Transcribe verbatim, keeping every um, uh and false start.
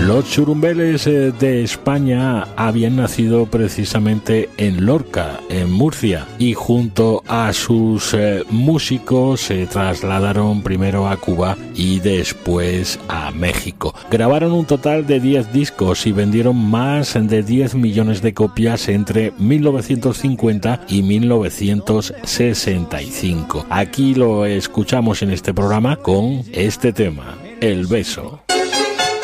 Los Churumbeles de España habían nacido precisamente en Lorca, en Murcia, y junto a sus eh, músicos se trasladaron primero a Cuba y después a México. Grabaron un total de diez discos y vendieron más de diez millones de copias entre mil novecientos cincuenta y mil novecientos sesenta y cinco. Aquí lo escuchamos en este programa con este tema, El Beso.